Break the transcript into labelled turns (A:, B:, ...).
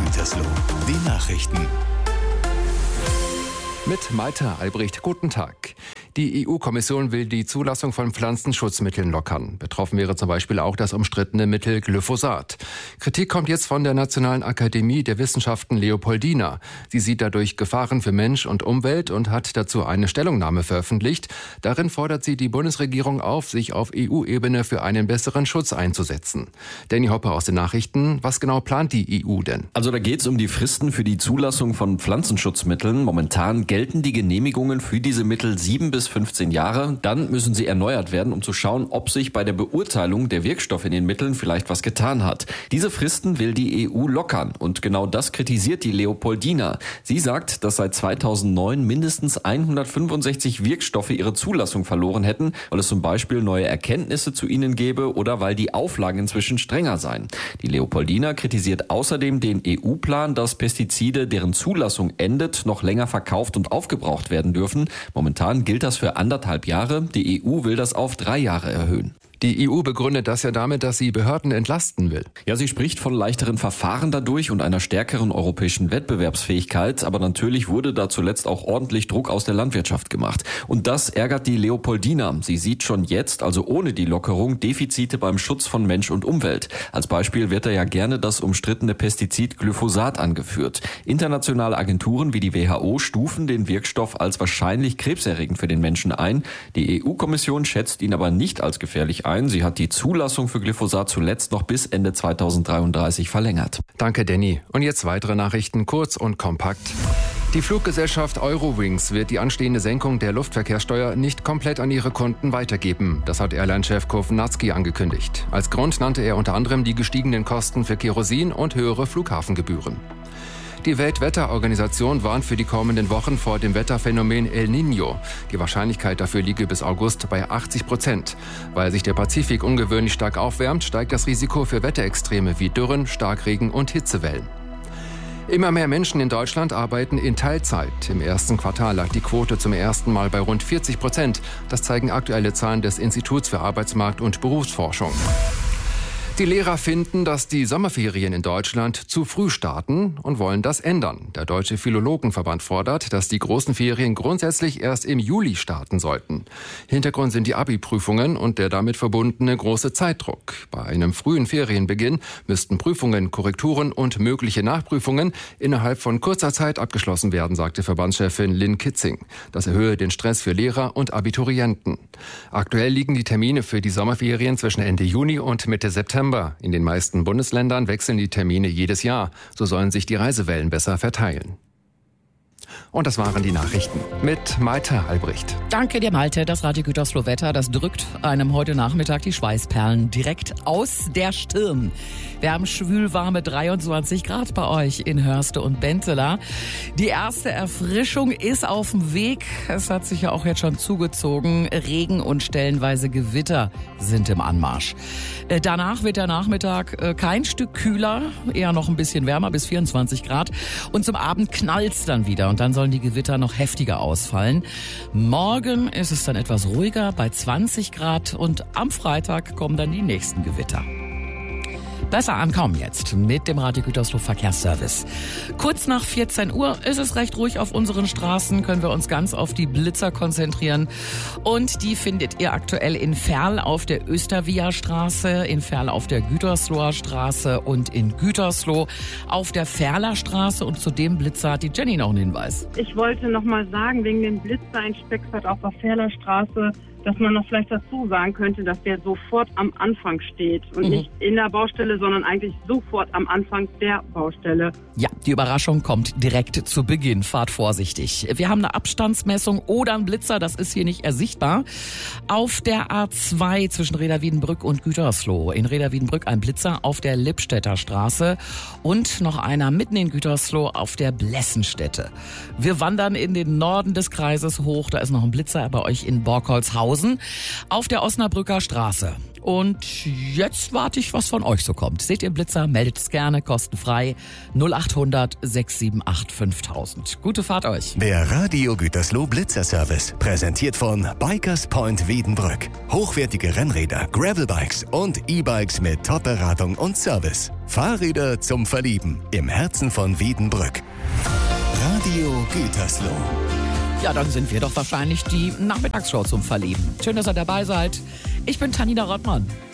A: Gütersloh. Die Nachrichten.
B: Mit Malte Albrecht, guten Tag. Die EU-Kommission will die Zulassung von Pflanzenschutzmitteln lockern. Betroffen wäre zum Beispiel auch das umstrittene Mittel Glyphosat. Kritik kommt jetzt von der Nationalen Akademie der Wissenschaften Leopoldina. Sie sieht dadurch Gefahren für Mensch und Umwelt und hat dazu eine Stellungnahme veröffentlicht. Darin fordert sie die Bundesregierung auf, sich auf EU-Ebene für einen besseren Schutz einzusetzen. Danny Hoppe aus den Nachrichten. Was genau plant die EU denn?
C: Also da geht es um die Fristen für die Zulassung von Pflanzenschutzmitteln. Momentan gelten die Genehmigungen für diese Mittel 7 bis 15 Jahre. Dann müssen sie erneuert werden, um zu schauen, ob sich bei der Beurteilung der Wirkstoffe in den Mitteln vielleicht was getan hat. Diese Fristen will die EU lockern und genau das kritisiert die Leopoldina. Sie sagt, dass seit 2009 mindestens 165 Wirkstoffe ihre Zulassung verloren hätten, weil es zum Beispiel neue Erkenntnisse zu ihnen gäbe oder weil die Auflagen inzwischen strenger seien. Die Leopoldina kritisiert außerdem den EU-Plan, dass Pestizide, deren Zulassung endet, noch länger verkauft und aufgebraucht werden dürfen. Momentan gilt das für 1,5 Jahre. Die EU will das auf 3 Jahre erhöhen.
B: Die EU begründet das ja damit, dass sie Behörden entlasten will.
C: Ja, sie spricht von leichteren Verfahren dadurch und einer stärkeren europäischen Wettbewerbsfähigkeit. Aber natürlich wurde da zuletzt auch ordentlich Druck aus der Landwirtschaft gemacht. Und das ärgert die Leopoldina. Sie sieht schon jetzt, also ohne die Lockerung, Defizite beim Schutz von Mensch und Umwelt. Als Beispiel wird da ja gerne das umstrittene Pestizid Glyphosat angeführt. Internationale Agenturen wie die WHO stufen den Wirkstoff als wahrscheinlich krebserregend für den Menschen ein. Die EU-Kommission schätzt ihn aber nicht als gefährlich ein. Sie hat die Zulassung für Glyphosat zuletzt noch bis Ende 2033 verlängert.
B: Danke, Danny. Und jetzt weitere Nachrichten, kurz und kompakt. Die Fluggesellschaft Eurowings wird die anstehende Senkung der Luftverkehrssteuer nicht komplett an ihre Kunden weitergeben. Das hat Airline-Chef Kovnatski angekündigt. Als Grund nannte er unter anderem die gestiegenen Kosten für Kerosin und höhere Flughafengebühren. Die Weltwetterorganisation warnt für die kommenden Wochen vor dem Wetterphänomen El Niño. Die Wahrscheinlichkeit dafür liege bis August bei 80%. Weil sich der Pazifik ungewöhnlich stark aufwärmt, steigt das Risiko für Wetterextreme wie Dürren, Starkregen und Hitzewellen. Immer mehr Menschen in Deutschland arbeiten in Teilzeit. Im ersten Quartal lag die Quote zum ersten Mal bei rund 40%. Das zeigen aktuelle Zahlen des Instituts für Arbeitsmarkt- und Berufsforschung. Die Lehrer finden, dass die Sommerferien in Deutschland zu früh starten und wollen das ändern. Der Deutsche Philologenverband fordert, dass die großen Ferien grundsätzlich erst im Juli starten sollten. Hintergrund sind die Abi-Prüfungen und der damit verbundene große Zeitdruck. Bei einem frühen Ferienbeginn müssten Prüfungen, Korrekturen und mögliche Nachprüfungen innerhalb von kurzer Zeit abgeschlossen werden, sagte Verbandschefin Lynn Kitzing. Das erhöhe den Stress für Lehrer und Abiturienten. Aktuell liegen die Termine für die Sommerferien zwischen Ende Juni und Mitte September. In den meisten Bundesländern wechseln die Termine jedes Jahr. So sollen sich die Reisewellen besser verteilen. Und das waren die Nachrichten mit Malte Albrecht.
D: Danke dir, Malte. Das Radio Gütersloh Wetter, das drückt einem heute Nachmittag die Schweißperlen direkt aus der Stirn. Wir haben schwülwarme 23 Grad bei euch in Hörste und Benteler. Die erste Erfrischung ist auf dem Weg. Es hat sich ja auch jetzt schon zugezogen. Regen und stellenweise Gewitter sind im Anmarsch. Danach wird der Nachmittag kein Stück kühler, eher noch ein bisschen wärmer, bis 24 Grad. Und zum Abend knallt's dann wieder. Und dann sollen die Gewitter noch heftiger ausfallen. Morgen ist es dann etwas ruhiger bei 20 Grad und am Freitag kommen dann die nächsten Gewitter. Besser ankommen jetzt mit dem Radio Gütersloh Verkehrsservice. Kurz nach 14 Uhr ist es recht ruhig auf unseren Straßen, können wir uns ganz auf die Blitzer konzentrieren. Und die findet ihr aktuell in Verl auf der Östervia-Straße, in Verl auf der Gütersloher Straße und in Gütersloh auf der Verler Straße. Und zu dem Blitzer hat die Jenny noch einen Hinweis.
E: Ich wollte noch mal sagen, wegen dem Blitzer in Speckstadt auf der Verler Straße, dass man noch vielleicht dazu sagen könnte, dass der sofort am Anfang steht und nicht in der Baustelle, sondern eigentlich sofort am Anfang der Baustelle.
D: Ja, die Überraschung kommt direkt zu Beginn. Fahrt vorsichtig. Wir haben eine Abstandsmessung oder einen Blitzer, das ist hier nicht ersichtbar. Auf der A2 zwischen Reda-Wiedenbrück und Gütersloh. In Reda-Wiedenbrück ein Blitzer auf der Lippstädter Straße und noch einer mitten in Gütersloh auf der Blessenstätte. Wir wandern in den Norden des Kreises hoch. Da ist noch ein Blitzer bei euch in Borkholzhausen auf der Osnabrücker Straße. Und jetzt warte ich, was von euch so kommt. Seht ihr Blitzer, meldet es gerne, kostenfrei. 0800 678 5000. Gute Fahrt euch.
A: Der Radio Gütersloh Blitzerservice, präsentiert von Bikers Point Wiedenbrück. Hochwertige Rennräder, Gravelbikes und E-Bikes mit Top-Beratung und Service. Fahrräder zum Verlieben im Herzen von Wiedenbrück. Radio Gütersloh.
D: Ja, dann sind wir doch wahrscheinlich die Nachmittagsshow zum Verlieben. Schön, dass ihr dabei seid. Ich bin Tanina Rottmann.